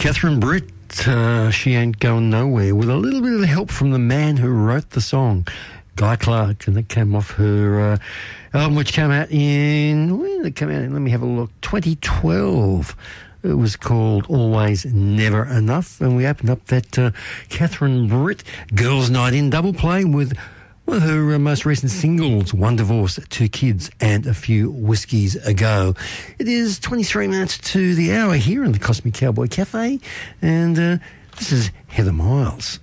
Catherine Britt, She Ain't Going Nowhere, with a little bit of help from the man who wrote the song, Guy Clark, and that came off her album, which came out in, when did it come out in? Let me have a look, 2012. It was called Always Never Enough, and we opened up that Catherine Britt Girls' Night In double play with one of her most recent singles, One Divorce, Two Kids, and A Few Whiskies Ago. It is 23 minutes to the hour here in the Cosmic Cowboy Cafe, and this is Heather Miles.